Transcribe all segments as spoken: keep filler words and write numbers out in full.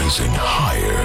rising higher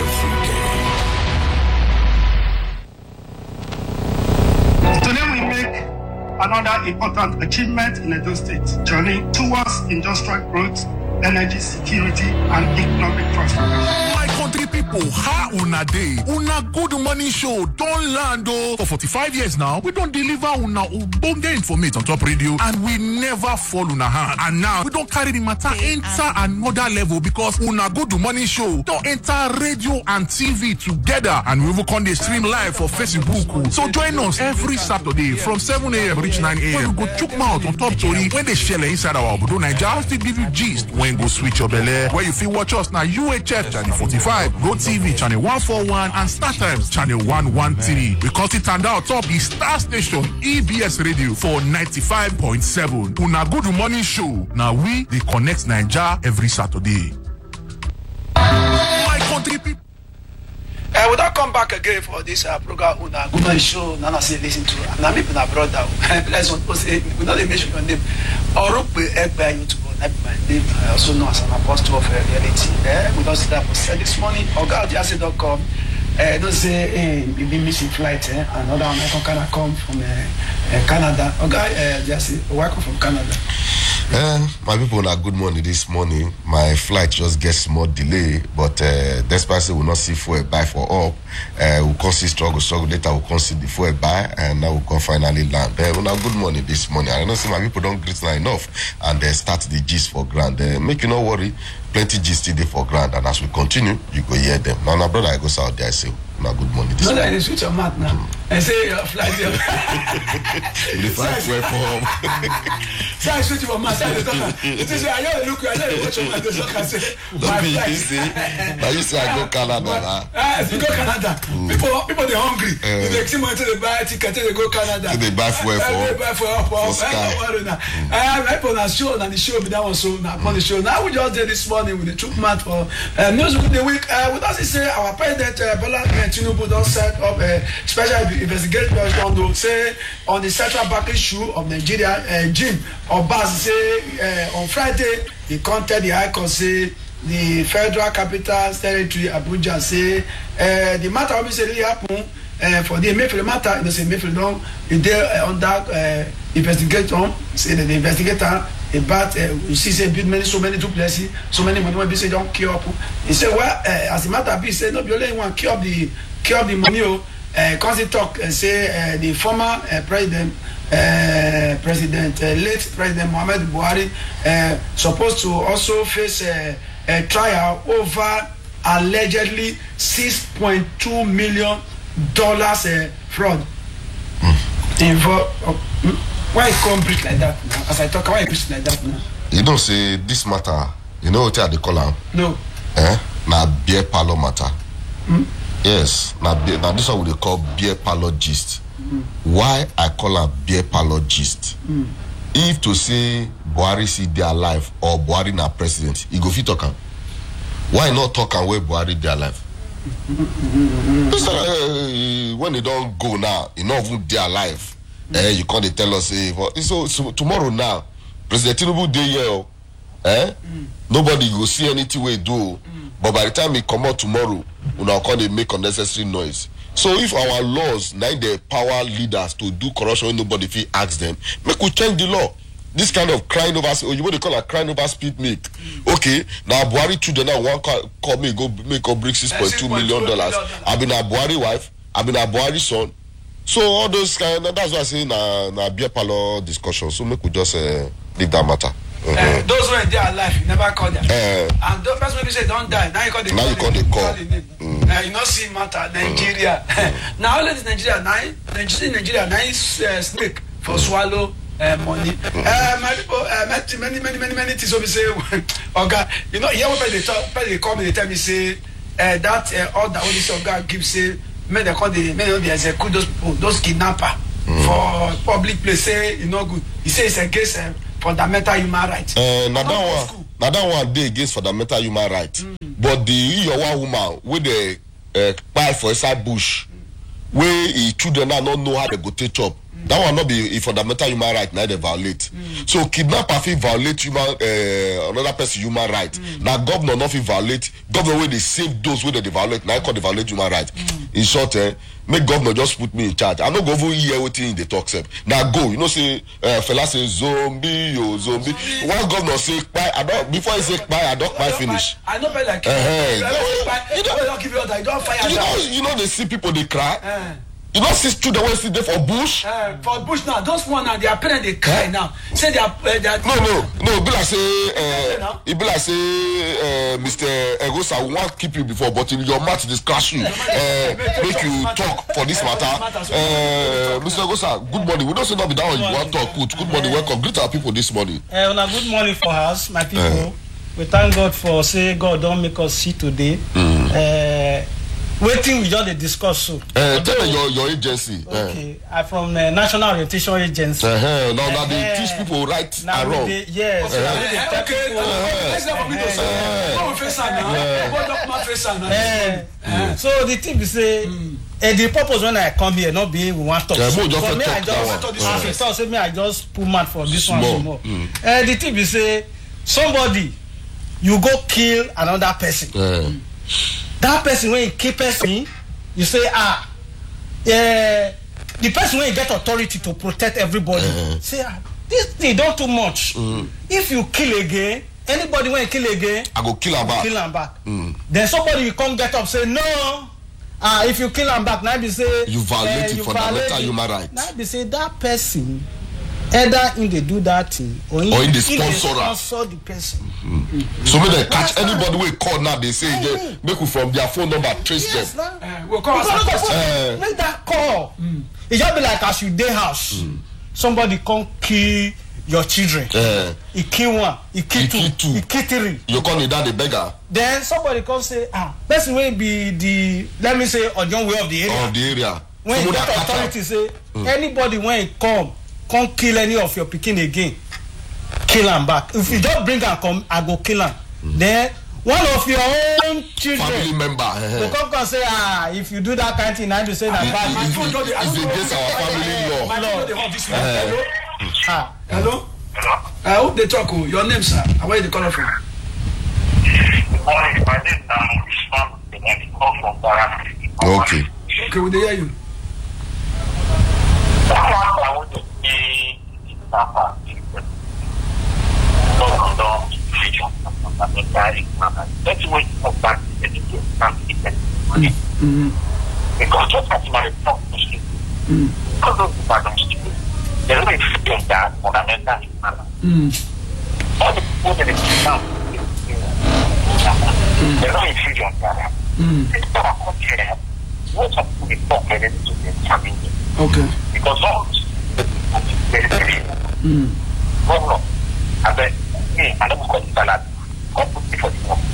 every day. Today we make another important achievement in Edo State, journey towards industrial growth, energy security, and economic prosperity. My country people, how una day? Una good morning show don land o. For forty-five years now, we don deliver una ogbonge information on top radio and we never fall una hand. And now, we don carry the matter enter another level because una good morning show don enter radio and T V together and we will come dey stream live for Facebook. So join us every Saturday from seven a.m. reach nine a.m. We go chook mouth on top story when they share inside our Obodo Naija. Still give you gist when go switch your belle. Where you fit watch us na U H F channel forty-five, Go T V channel one forty-one and Star Times channel one thirteen. Because it turned out top the Star Station E B S Radio for ninety-five point seven. Una good morning show. Now we dey connect Naija every Saturday. My country people. Uh, we don't come back again for this uh, program. Una good morning show. Nana say listen to. And I'm even a brother. Let's not say we not mention your name. Orope Egba YouTube. That's my name. I also know as an apostle of reality. Eh? We don't see that. But this morning, Oga Odiase dot com. Uh, don't say hey, we been missing flight. Eh? Another American can come from uh, uh, Canada. Oga Odiase, welcome from Canada. Uh, my people, are good morning this morning. My flight just gets more delay, but uh, despite say we'll not see fuel buy for up. Uh, we'll come see struggle, struggle later. We'll come see the fuel buy, and now we'll come finally land. Uh, well, good morning this morning. I don't see my people don't greet now enough, and uh, start the gist for grand. Uh, make you not worry, plenty gist today for grand, and as we continue, you go hear them. Now, my brother, I go out there. I say, now good morning this no, morning. No, switch your mouth now. Mm. I say your flight. The flight fuel for up. So I switch your mouth. It is I don't look. I don't watch your mouth. I say my flight. You say, now you say I go Canada. Ah, you go Canada. Mm. People, people they hungry. Uh, they see money to they buy ticket. They go Canada. So they buy fuel for. They buy fuel for. I don't worry now. Ah, right on the show, and the show be that one so now on the show. Now we just did this morning with the troop mat for news of the week. With us, say our president Bola Tinubu don set up a special investigation on the say on the central bank issue of Nigeria. Uh, Jim Obaz say uh, on Friday he contacted the High Court say the Federal Capital Territory Abuja say uh, the matter obviously really happen uh, for the Emefiele matter. They say Emefiele don e dey uh, under uh, investigation. Say that the investigator about uh, you see say build many so many duplexes, so many money wey be say don cure up. He say well uh, as the matter be say no be only one cure up the cure up the money o. Uh, cause he talk and uh, say uh, the former uh, president uh, president uh, late president Muhammad Buhari uh, supposed to also face uh, a trial over allegedly six point two million dollars uh, fraud mm. involved. Uh, why come preach like that now? As I talk, why preach like that now? You know, say this matter. You know what they call am? No. Eh? Na beer parlor matter. Mm? Yes. Now, now this one we call beer parlor gist. Mm. Why I call am beer parlor gist? Mm. If to say Buhari see they alive or Buhari na president, he go fit talk am. Why not talk am where Buhari they alive? Mm-hmm. uh, when they don't go now, he not even they alive. Mm. Eh, you can't tell us say eh, so, so tomorrow now, President Tinubu dey here. Eh? Mm. Nobody will see anything we do. Mm. But by the time he come out tomorrow, we now can't they make unnecessary noise. So if our laws now the power leaders to do corruption, nobody feel ask them, make we change the law. This kind of crying over, or you what they call a crying over speed milk. Mm. Okay, now Buhari children now one call, call me go make or bring six point two million dollars. I've been a Buhari wife, I've been a Buhari son. So all those kind, that's why I say na na beer parlor discussion. So make we just uh, leave that matter. Mm-hmm. Uh, those who are there alive, you never call them. Uh, and those person maybe say don't die. Now you call the now call you call the call. The mm. uh, you not see matter Nigeria. Mm. Now all of this Nigeria, now Nigeria, Nigeria, now is uh, snake for mm. swallow uh, money. Mm. Uh, my people, uh, many, many, many, many things. So we say, oh God, you know, here when they talk, they come, they tell me say uh, that uh, all the only say God gives say, may they call the, may they execute those people, those kidnapper mm. for public place. Say you know good. He say it's against. Uh, fundamental human rights. Uh, now that one, now that one day against fundamental human rights. Mm. But the your one woman with the uh, buy for inside bush, mm. where he children now not know how they go take up. Mm. That one not be a fundamental human right, now they violate. Mm. So kidnapper fit violate human uh, another person human right. Mm. Now governor not fit violate. Governor when they save those where they violate, now call they violate human right. Mm. In short, eh, make governor just put me in charge. I'm not going to hear everything they talk sep. Now go, you know say uh, fella say zombie yo zombie. One governor say buy, I don't before he say buy, I don't buy finish. I don't buy like uh-huh. you don't, don't give you that. You don't fire. You know, you know they see people they cry. Uh. You don't see students when sit there for bush. Uh, for bush now, those one now, their parents they cry huh? now. Say they are. Uh, they are no, no, no. Be like say, uh, it be like say, uh, Mister Egosa, we want to keep you before, but in your mouth is crash you. Uh, make you talk for this matter. Uh, Mister Egosa, good morning. We don't say not be down. You want to talk. Good, good morning. Welcome. Greet our people this morning. Uh, well, good morning for us, my people. Uh, we thank God for say God don't make us see today. Mm. Uh, Waiting, we just discuss so. Uh, tell me your your agency. Okay, uh. I'm from the National Orientation Agency. Uh-huh. Now, now uh, they teach people right and wrong. They, yes. Uh-huh. Okay. Let's not forget to say. Go face now. Go document face now. So the thing is say, mm. uh, the purpose when I come here not be we want to talk. Yeah, so, just for me, talk I just talk this one. So me, I just put mouth for this Small. one more. Mm. Uh, the thing is say, somebody you go kill another person. Uh. That person when you kill person, you say ah, uh, the person when you get authority to protect everybody, uh-huh. say ah, this thing don't too much. Mm. If you kill again, anybody when you kill again, I go kill him back. Kill him back. Mm. Then somebody will come get up say no. Ah, if you kill him back, now be say you violate uh, fundamental human rights. Now be say that person. Either in they do that thing or in, or in the sponsor, sponsor the person. Mm-hmm. Mm-hmm. So when they catch anybody we call now, they say they make we from their phone number trace yes, them. Uh, we'll call us uh, make that call. Mm. It just be like as you day house, mm. somebody come kill your children. Uh, he kill one, he kill he two, kill two, he kill three. You call it that the beggar. Then somebody come say, ah, person will be the let me say Ojon way of the area. Of the area. When you get authority say mm. anybody when he come. Can't kill any of your picking again. Kill him back. If you don't bring and come, I go kill him. Mm. Then one of your own children, family member, will come and say, ah, if you do that kind of thing, I do say that bad. It's against our family law. Hello. Ah, hello. I hope they talk. Your name, sir. Where you call from? Good morning. My name is Islam. I call from Baraki. Okay. Okay, we hear you. I want to see Papa. That's what of that because just as my talk to you, because of the balance, there is a that fundamental all the people that is now, there is no infusion that. It's not a country. What are the talk related to the family? Okay. Because all the mm. governor, I bet, hey, I don't call it salad. God put me for the work.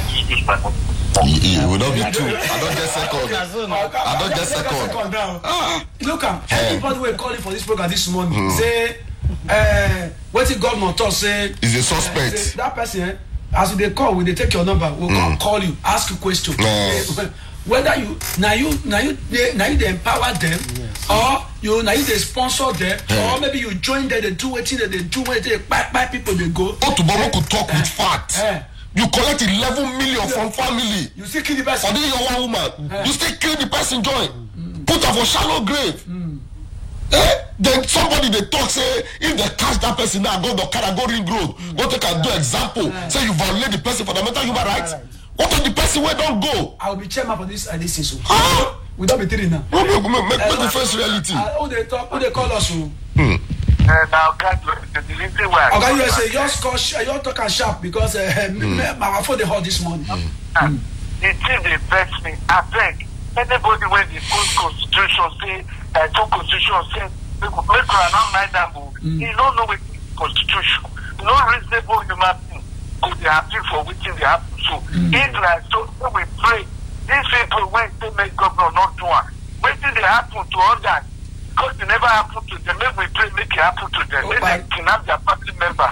It will not be true. I don't get second. I don't get second. Ah, look, everybody will call it for this program this morning. Mm. Say, uh, what the governor told say is a suspect. Uh, say, that person, as they call, when they take your number, we'll mm. call you, ask you question. Mm. Whether you now you now you they, now you they empower them, yes. or you now you they sponsor them, yeah. or maybe you join them, they do what they do what they buy, buy people they go. Oh, tomorrow could talk uh, with facts. Uh, you collect eleven million yeah. from family. You still kill the person. Or then you're one woman. Uh, you still kill the person join. Mm. Put her for shallow grave. Mm. Eh? Then somebody they talk say if they catch that person now go to Okada, go ring road, mm. go take and do example. Uh, say you violate the person fundamental human rights. Right. What if the person where don't go? I will be chairman for this and this issue. Huh? We don't be telling now. Make, make, make, make uh, the first reality. Uh, who they talk? Who they call us? Hmm. Now, God, the delivery where. Okay, you say just call. You talk and sharp because uh, mm. my phone they hold this morning. Mm. Mm. The thing they vex me. I beg anybody when the good constitution say, uh, two constitution say, make make now nine damn. You don't know what constitution. No reasonable human being could be happy for waiting they happen. So, mm. if like so, we pray. These people when they make governor not do it. Waiting they happen to others. Because it never happened to them. Maybe we pray make it happen to them. Maybe they can have their family member.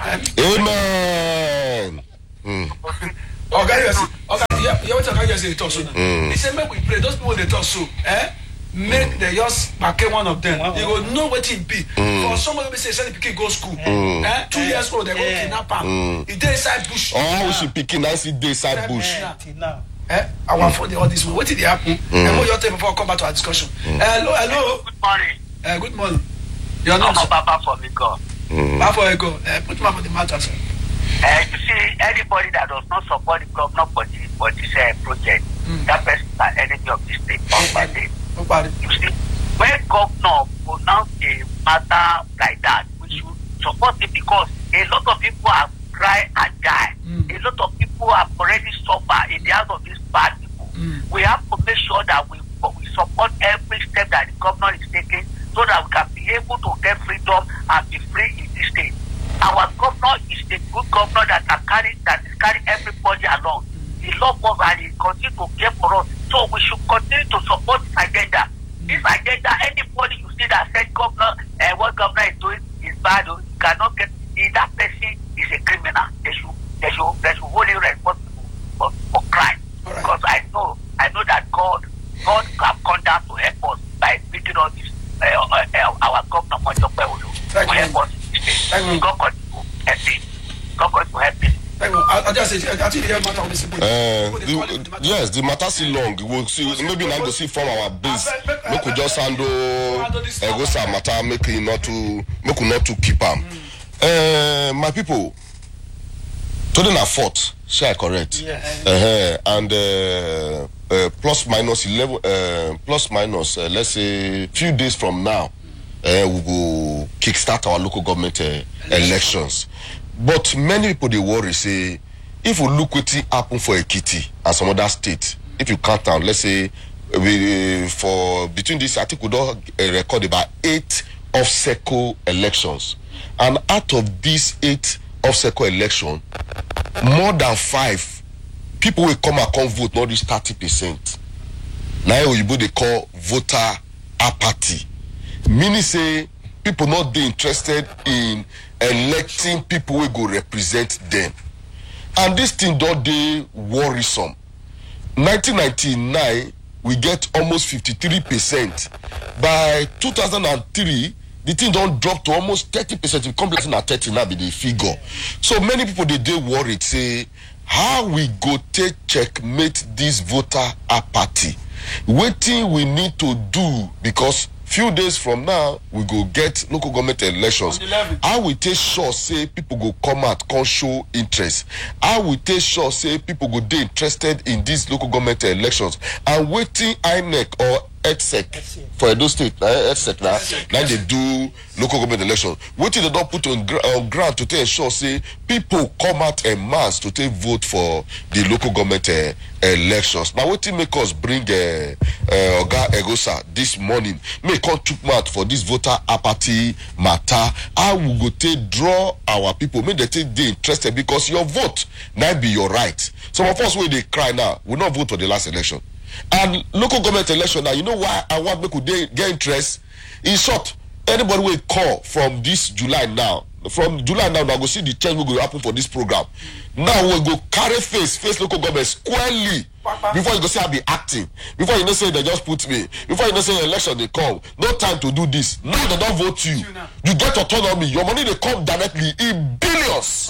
Amen. Mm. Okay, you see. Okay, yeah, you want to say talk so now. He said, make we pray. Those people they talk so, eh? make mm. the just back one of them. Wow. You will know what it be. Mm. For somebody to say, send the pikin go school. Mm. Eh? Two Mm. years old, they go Mm. kidnap him. Mm. He dey inside bush. Oh, we should pick in nice day side bush. Eh, till now. Eh? Our phone, all this one. What did happen? Mm. And what you tell before I come back to our discussion. Mm. Hello, hello. Good morning. Uh, good morning. Your name, I'm a sir? papa for me, God. Mm. Before I go, uh, put my for the matter, sir. Uh, you see, anybody that does not support the governor for this, for this uh, project, Mm. that person is an enemy of the state. Okay. Nobody. You see, when governor pronounce a matter like that, we should support it because a lot of people have cried and died. Mm. A lot of people have already suffered in the hands of these bad people. Mm. We have to make sure that we, we support every step that the governor is taking so that we can be able to get freedom and be free in this state. Our governor is a good governor that can carry that is carrying everybody along. He loves us and he continues to care for us. So we should continue to support this agenda. This agenda, anybody you see that said governor, uh, what governor is doing is bad, you cannot get in that person is a criminal. They should they should they should hold him responsible for, for crime. All right. Because I know I know that God God have come down to help us by bringing all this uh, uh, uh, our governor Mojope to Thank you. help us in this state. Thank you. God continue to help him. God continue to help him. I, I just say, I think the matter of this. Uh, the, yes, the matter still long. We'll see. Maybe now go see from our base. Make we just handle Egosa matter. Make it not to make we not to keep am. Uh, my people, today na fourth. Shall I correct? Yeah. Uh-huh. And uh, uh, plus minus eleven. Uh, plus minus. Uh, let's say few days from now, uh, we go kickstart our local government uh, elections. But many people they worry say if we look what happen for Ekiti and some other states, if you count down, let's say we for between this, I think we don't uh, record about eight off-cycle elections, and out of these eight off-cycle elections, more than five people will come and come vote, not reach thirty percent. Now you they call voter apathy, meaning say people not be interested in electing people who go represent them, and this thing don't dey worrisome. nineteen ninety-nine we get almost fifty-three percent. By two thousand three the thing don't drop to almost thirty percent. It come to thirty now be the figure. So many people they dey worried say how we go take checkmate this voter apathy. Wetin we need to do, because few days from now we go get local government elections. How we take sure say people go come out, come show interest? How we take sure say people go dey interested in these local government elections? And waiting I N E C or E D S E C for Edo State, uh, E D S E C now, now they do local government elections. Waiting they don't put on, gr on ground to take sure say people come out en masse to take vote for the local government uh, elections. Now waiting make us bring uh, uh, Oga Egosa this morning. Make come took mouth for this voter apathy matter. How we go take draw our people, make they take they interested, because your vote now be your right. Some of us where they cry now, we not vote for the last election. And local government election now, you know why I want make we get interest? In short, anybody will call from this July now. From July now, now go see the change will go happen for this program. Now we go carry face, face local government squarely. Before you go say I be acting. Before you know say they just put me. Before you know say election they come. No time to do this. Now they don't vote you. You get autonomy. Your money they come directly in billions.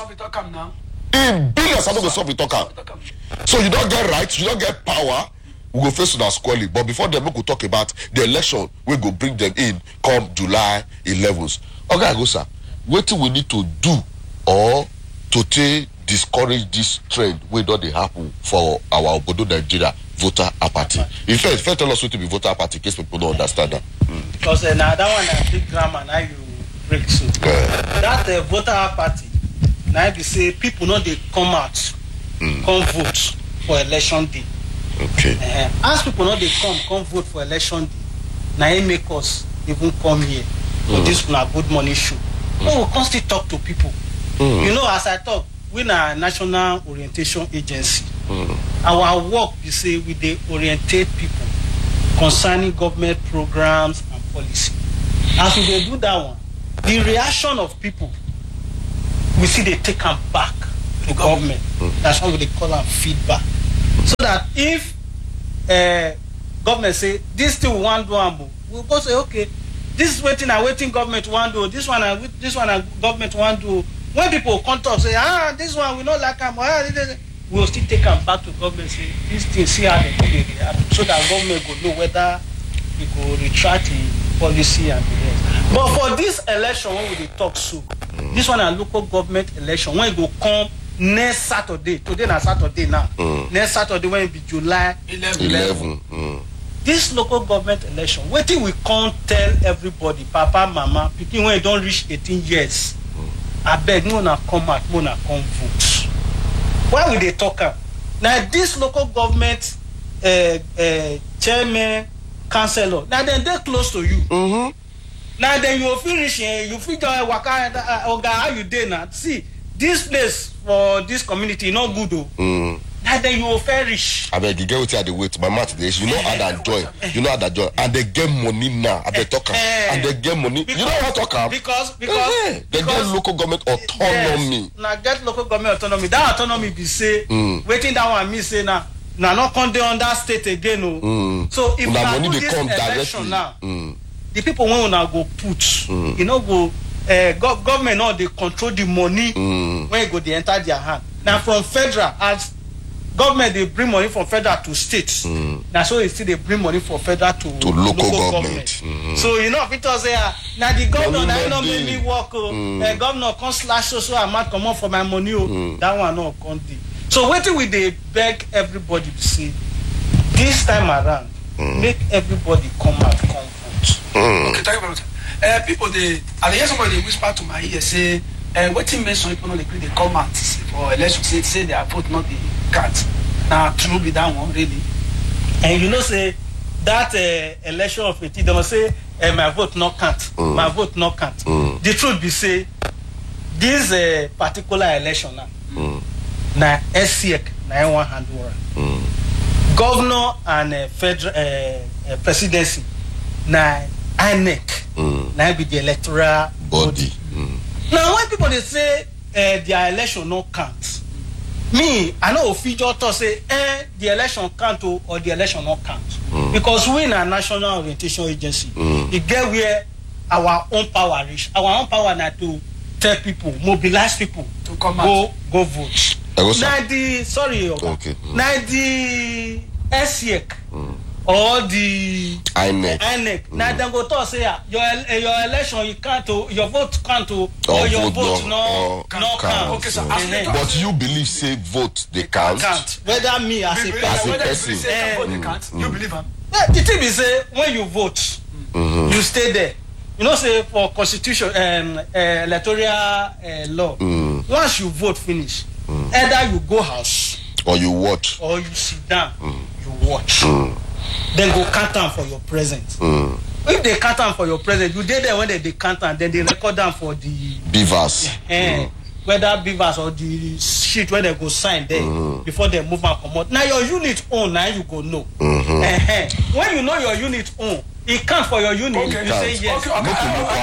In billions, I don't go solve it talk. So you don't get rights, you don't get power. We go face that squarely. But before them, we go talk about the election. We go bring them in come July eleventh. Okay, go sir. What do we need to do or to take discourage this trend where don't they happen for our Obodo Nigeria voter apathy? In fact, first tell us what to be voter apathy in case people don't understand that. Mm. Because uh, now that one is big grammar now you break so. Uh, that uh, voter apathy now they say people know they come out, mm. come vote for election day. Okay. Uh, as people know they come, come vote for election day. Now it make us even come here for mm. this na good morning show. Mm. We will constantly talk to people. Mm. You know, as I talk, we na National Orientation Agency. Mm. Our work is say we dey orientate people concerning government programs and policy. As we dey do that one, the reaction of people, we see they take them back to government. Mm. That's why we dey call them feedback. So that if uh, government say this thing we wan do am o, we go say okay, this is wetin na wetin government wan do, this one na this one na government wan do. When people come talk say ah this one we no like am, ah we will still take am back to government say this thing see how dem dey react, so that government go know whether e go retract the policy and the rest. But for this election wey we dey talk so, mm. this one na local government election when e go come next Saturday. Today na Saturday now. Mm. Next Saturday when e be July eleven. Mm. This local government election, wetin we come tell everybody, papa, mama, pikin when e don reach eighteen years, abeg mm. una come out, una come vote. Why we dey talk am? Na this local government uh, uh, chairman, councillor, na dem dey close to you. Mm-hmm. Now then you fit reach here, you fit just waka uh, oga how you dey now. See, this place for this community not good though. Mm. Now then you fit reach. I beg you get wetin I dey wait. My mouth dey. You know how that joy. You know how that joy. And they get money now. I dey talk am. And they get money. Because, you know how talk am? Because because uh-huh. they because, get local government autonomy. Yes, now get local government autonomy. That autonomy be say mm. waiting that one me say now. Now not come dey under state again no. Mm. So if na do this election now. Mm. The people wey una go put, mm. you know, go uh, go government now they control the money mm. when e go they enter their hand. Now from federal, as government they bring money from federal to states. Mm. Now so they still they bring money from federal to, to local, local government. government. Mm-hmm. So you know if it was there, now the governor now not make me work. Oh, mm. uh, governor come slash so so amount come out for my money. Oh, mm. that one no come dey. So what we they beg everybody to see this time around, mm. make everybody come out come. Mm. Okay, thank you very much. Uh, people, they, I hear somebody whisper to my ear say, uh, what thing makes some people not agree? They come out for election, say, say their vote not the count. Now, true be that one, really. And you know, say that uh, election of eighteen, they must say, uh, my vote not count. Mm. My vote not count. Mm. The truth be say, this uh, particular election now, mm. now S C E C, now one hand warrant. Mm. Governor and uh, federal uh, uh, presidency, now I N E C, mm. now be the electoral body. body. Mm. Now when people they say uh, their election no count, me I know official to say eh the election count or the election not count mm. because we na national orientation agency. Mm. It get where our own power reach. Our own power now to tell people, mobilize people to come go out. go vote. Now the sorry, okay. Mm. Now the S C E C. Mm. Or the I N E C. I N E C. Mm. Now then go to say uh, your uh, your election you can't to your vote can't to or, or your vote, vote no can, no count. count. Okay, so mm. But you believe say vote they count? count. Whether me as a person, whether person. You say uh, vote they count, mm. you believe them? Yeah, the thing is say when you vote, mm-hmm. you stay there. You know say for constitution um, uh, electoral uh, law, mm. once you vote finish, mm. either you go house or you watch or you sit down, mm. you watch. Mm. Then go count them for your present. Mm. If they count them for your present, you did there when they, they count them, then they record them for the beavers. Yeah, mm. Whether beavers or the sheet where they go sign there mm. before they move and come out. Now your unit own, now you go know. Mm-hmm. Uh-huh. When you know your unit own, it count for your unit. Okay. You say yes. Okay, okay.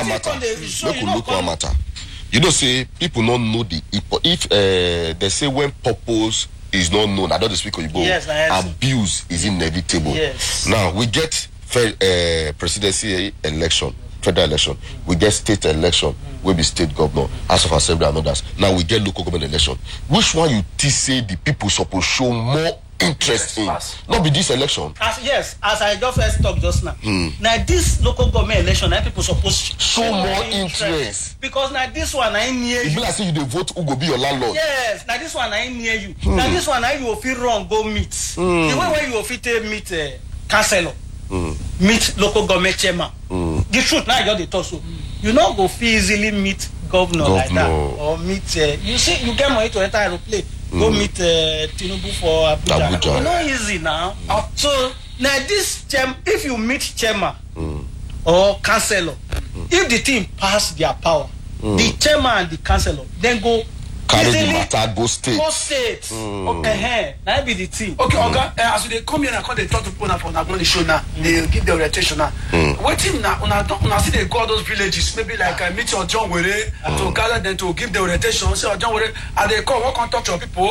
Make you look one matter. You know, say people don't know the if uh, they say when purpose is not known. I don't speak Oyibo. Yes, abuse is inevitable. Yes. Now we get fed, uh, presidency election, federal election. We get state election. Mm. We be state governor, House of Assembly and others. Now we get local government election. Which one you t- say the people supposed show more interest in? Not be this election. As, yes, as I just first talked just now. Mm. Now this local government election, now people supposed to show, show more interest. interest. Because now this one I near you. If you like say you dey vote, who go be your landlord? Yes, now this one I near you. Mm. Now this one I you feel wrong go meet. Mm. The way where you fit meet uh, councillor, mm. meet local government chairman. Mm. The truth now you just dey talk so. Mm. You not go feel easily meet governor, governor like that or meet. Uh, you see, you get money to enter aeroplane. Mm. Go meet uh, Tinubu for Abuja. Abuja. It's not easy now. Mm. So now this chairman, if you meet chairman mm. or councillor, mm. if the team pass their power, mm. the chairman and the councillor then go carry the matter go state. Go state. Mm. Okay, uh-huh. That be the team. Okay, mm. okay. Uh, as they come here and come, they talk to people for now. Show now. Mm. They give the orientation now. Mm. What team now? Una una see they go all those villages. Maybe like uh, meet your John Were mm. to gather them to give the orientation. Say John Were, and they come. What can talk to your people?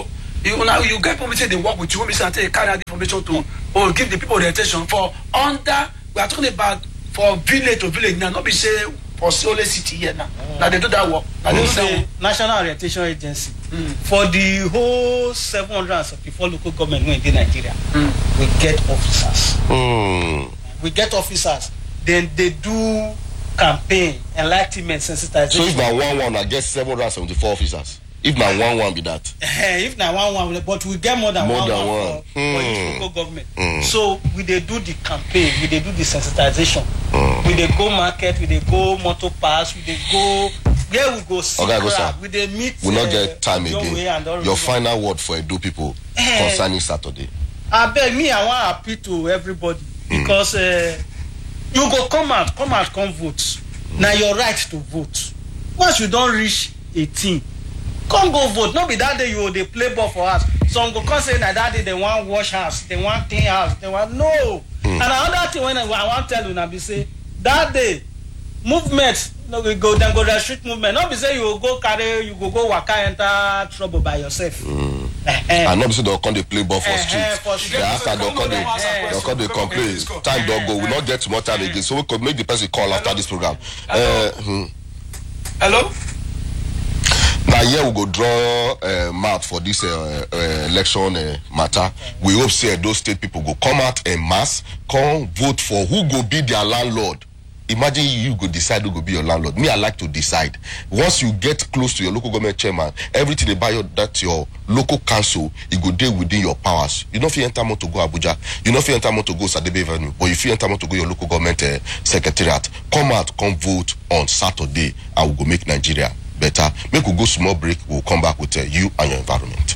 You now you get people say they work with you, when say they carry out the information to or give the people orientation for under. We are talking about for village to village now, not be say for only city here now. Mm. Now they do that work. Now they do that work. National Orientation Agency mm. for the whole seven hundred seventy-four local government in Nigeria. Mm. We get officers. Mm. We get officers. Then they do campaign, enlightenment, sensitization. So if now one one, I get seven hundred seventy-four officers. If now one one be that. If now one one, but we get more than more one than one, one. For, mm. for each local government. Mm. So we they do the campaign, we they do the sensitization. Mm. We they go market, we they go motor pass, we they go where we go see okay, crowd, we they meet. We not uh, get time again. Your final word for Edo people uh, concerning Saturday. I beg me, I want to appeal to everybody because mm. uh, you go come out, come out, come vote. Now your right to vote. Once you don't reach eighteen, come go vote. Not be that day you they play ball for us. Some go come say that that day they want wash house, they want clean house, they want no. Mm. And another thing when I, I want to tell you now be say that day movement no we go then go restrict movement. Not be say you go carry you go go waka enter trouble by yourself. Mm. And not be say they'll come they play ball for uh, street. Uh, for street. They after they'll come they they'll come they complain. Time don't go. We not get more time again. So we could make the person call after Hello? This program. Hello. Uh, hmm. Hello. Now here we go draw uh, map for this uh, uh, election uh, matter. We hope say those state people go come out en mass, come vote for who go be their landlord. Imagine you go decide who go be your landlord. Me, I like to decide. Once you get close to your local government chairman, everything about your that your local council, it go deal within your powers. You don't feel enter to go Abuja. You don't feel enter to go Sadebe Avenue, but you feel enter to go your local government uh, secretariat. Come out, come vote on Saturday, and we go make Nigeria better. Make we go small break. We'll come back with uh, you and your environment.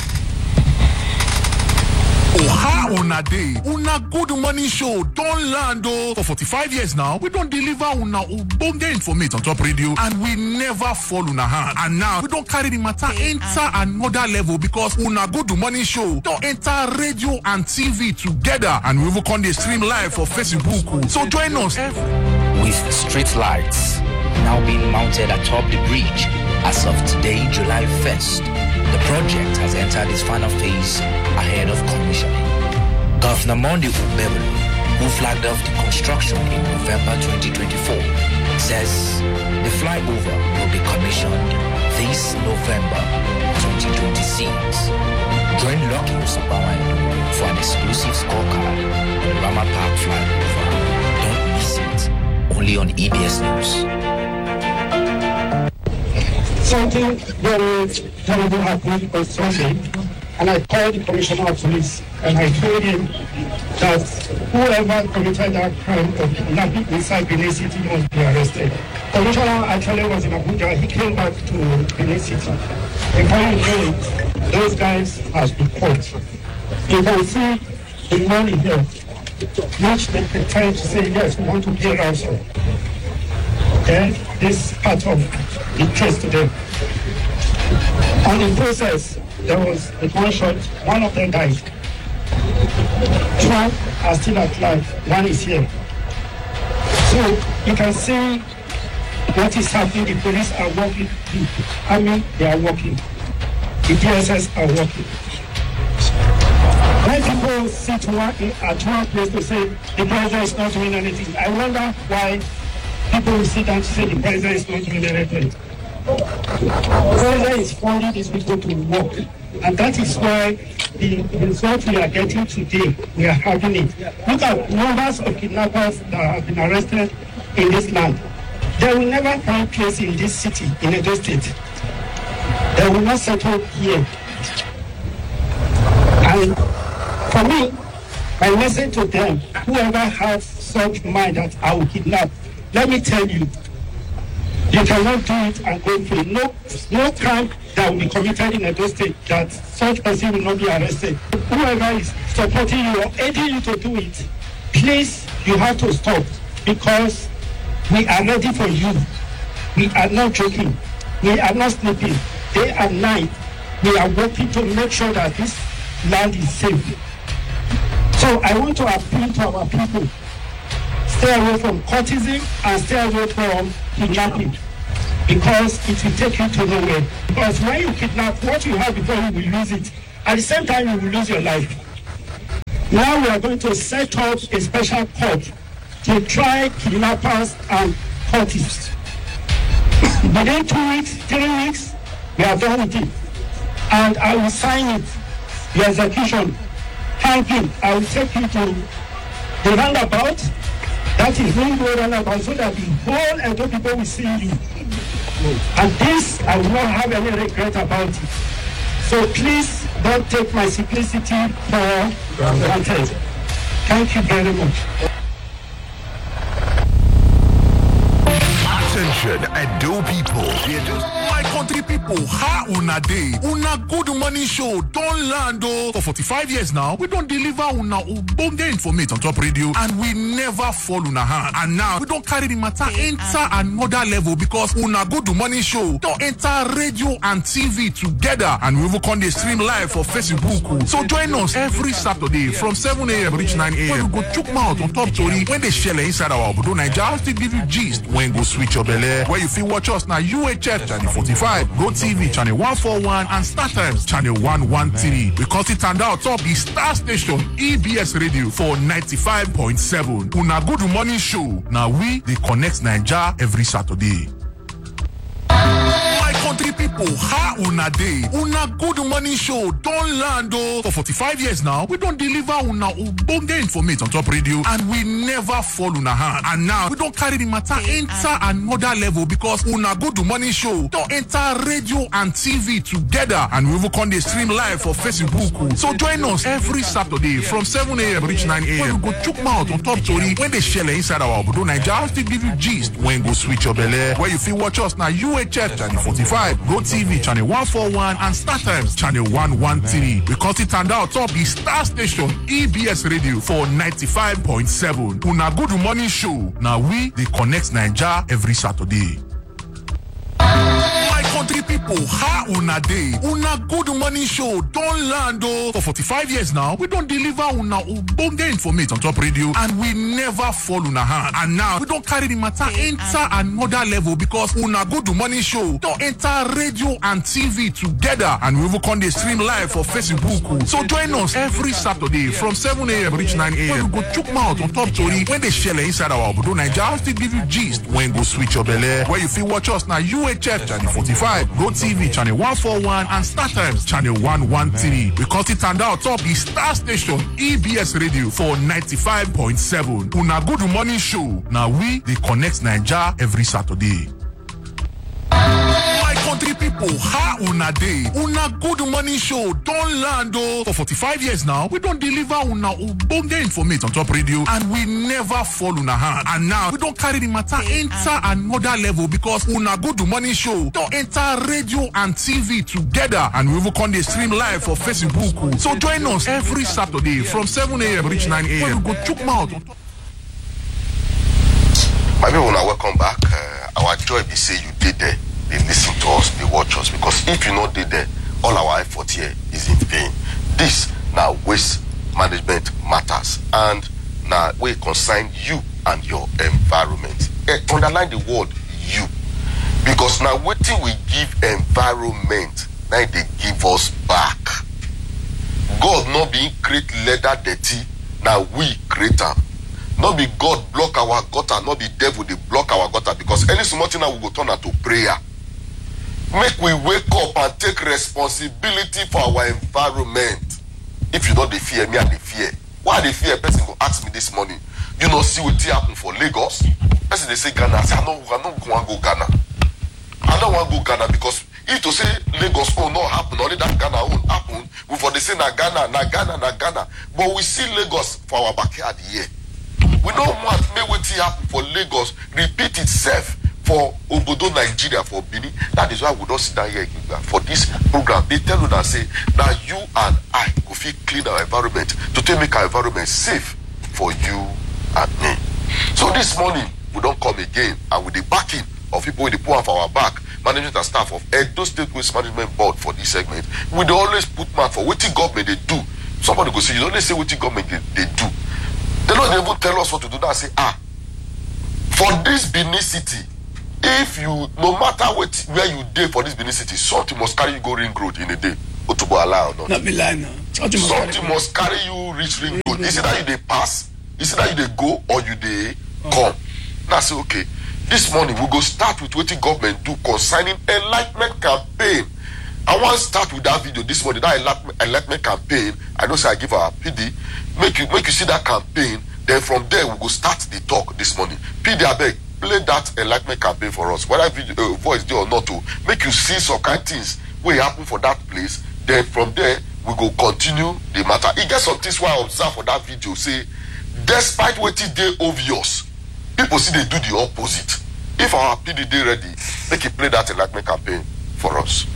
Oha una day, una good morning show don land o. For forty-five years now, we don't deliver una ubonge information on top radio and we never fall una hand. And now we don't carry the matter enter another level because una good morning show don't enter radio and T V together and we will come the stream live for Facebook. So join us. With street lights now being mounted atop the bridge as of today, July first. The project has entered its final phase ahead of commissioning. Governor Monday Ubebelu, who flagged off the construction in November twenty twenty-four, says the flyover will be commissioned this November twenty twenty-six. Join Lucky Osabawandu for an exclusive scorecard on the Rama Park flyover. Don't miss it. Only on E B S News. Something very terrible happened on Sunday, and I called the commissioner of police and I told him that whoever committed that crime of kidnapping inside Benin City must be arrested. The commissioner actually was in Abuja. He came back to Benin City. Before you know it, those guys have been caught. You can see the money here, which they pretend to say, yes, we want to pay ransom. Okay, this is part of the case to them. On the process, there was a gunshot, one of them died. Two are still alive, one is here. So you can see what is happening. The police are working, the army, they are working, the D S S are working. When people sit one, at one place to say the president is not doing anything, I wonder why people will sit down to say the president is not doing anything. The president is funding these people to work, and that is why the result we are getting today, we are having it. Look at numbers of kidnappers that have been arrested in this land. They will never find place in this city, in Edo State. They will not settle here. And for me, my message to them, whoever has such mind that I will kidnap, let me tell you, you cannot do it and go free. No, no crime that will be committed in Edo State that such person will not be arrested. Whoever is supporting you or aiding you to do it, please, you have to stop, because we are ready for you. We are not joking. We are not sleeping. Day and night, we are working to make sure that this land is safe. So I want to appeal to our people. Stay away from courtesan and stay away from kidnapping, because it will take you to nowhere. Because when you kidnap, what you have before you will lose it. At the same time, you will lose your life. Now we are going to set up a special court to try kidnappers and cultists. Within two weeks, three weeks, we are done with it. And I will sign it, the execution. Thank you. I will take you to the roundabout. That is Ringo roundabout, so that the whole Edo people will see you. And this, I will not have any regret about it. So please don't take my simplicity for granted. Thank you very much. Attention, Edo people. My country people, how una day? Una good money show don land o. For forty-five years now, we don't deliver una ogbonge information on top radio, and we never fall una hand. And now we don't carry the matter enter another level, because una good money show don't enter radio and T V together, and we will come the stream live for Facebook. So join us every Saturday from seven a m reach nine a m We go chook mouth on top story when they share inside our Obodo Naija to give you gist when go switch your belly. Where you feel watch us now, U H F channel forty-five, Go T V channel one forty-one, and Star Times channel one thirteen. We cut it and out top the Star Station E B S Radio for ninety-five point seven. Una good morning show. Now we they connect Naija every Saturday. My country people, how una day? Una good morning show don land o. For forty-five years now, we don't deliver una ogbonge information on top radio, and we never fall una hand. And now we don't carry the matter enter another level, because una good morning show don't enter radio and T V together, and we will come the stream live for Facebook. So join us every Saturday from seven a m reach nine a m We go chook mouth on top story when they share inside our Obodo Naija to give you gist when go switch your belly. Where you feel watch us now, U H F channel forty-five, Go T V channel one forty-one, and Star Times channel one thirteen. We cut it and out top the Star Station E B S Radio for ninety-five point seven. Una good morning show. Now we they connect Naija every Saturday. My country people, how una day? Una good morning show don land o. For forty-five years now, we don't deliver una ogbonge information on top radio, and we never fall una hand. And now we don't carry the matter enter another level, because una good morning show don't enter radio and T V together, and we will come the stream live for Facebook. So join us every Saturday from seven a m reach nine a m We go chook mouth on top story when they share inside our Obodo Naija to give you gist when go switch your belly. Where you feel watch us now, U H F channel forty-five, Go T V channel one forty-one, and Star Times channel one thirteen. We cut it and out top the Star Station E B S Radio for ninety-five point seven. Una good morning show. Now we they connect Naija every Saturday. My country people, how una day? Una good morning show don land o. For forty-five years now, we don't deliver una ogbonge information on top radio, and we never fall una hand. And now we don't carry the matter enter another level, because una good morning show don't enter radio and T V together, and we will come the stream live for Facebook. So join us every Saturday from seven a m reach nine a m We go chook mouth. My people, now welcome back. Uh, our joy be say you did there. They listen to us, they watch us. Because if you not did there, all our effort here is in vain. This now waste management matters, and now we consign you and your environment. Eh, underline the word you, because now waiting we give environment, now they give us back. God not being create leather dirty, now we create them. Not be God block our gutter, not be devil they block our gutter, because any small thing now we go turn into prayer. Make we wake up and take responsibility for our environment. If you don't they fear me and they fear, why they fear? Person go ask me this morning. You know see what happen for Lagos. Person they say Ghana. I say I don't I don't want to go Ghana. I don't want to go Ghana, because if to say Lagos oh not happen, only that Ghana won't happen. Before they say na Ghana, na Ghana, na Ghana. But we see Lagos for our backyard here. We don't want make what happen for Lagos repeat itself for Obodo Nigeria, for Benin. That is why we don't sit down here for this program. They tell you that say that you and I go fit clean our environment to take make our environment safe for you and me. So this morning we don't come again, and with the backing of people with the poor for our back, management and staff of Edo State Waste Management Board for this segment, we dey always put man for what the government they do. Somebody go say you don't say what the government they, they do. They don't even tell us what to do. Now say ah, for this Benin city, if you no matter what where you dey for this Benin city, something must carry you go ring road in a day. Otubo allow or not. Not be lie now. Something must carry Something you. must carry you reach ring road. Is it that you they pass? Is it that you they go or you they come? Now say okay. This morning we go start with what the government do concerning enlightenment campaign. I want to start with that video this morning. That enlightenment, enlightenment campaign. I know say I give our P D. Make you make you see that campaign. Then from there we go start the talk this morning. P D, I beg, play that enlightenment campaign for us. Whether video uh, voice there or not, to make you see some kind of things will happen for that place. Then from there we go continue the matter. It gets some things why I observe for that video. Say, despite what it dey obvious, people see they do the opposite. If our P D dey ready, make it play that enlightenment campaign for us.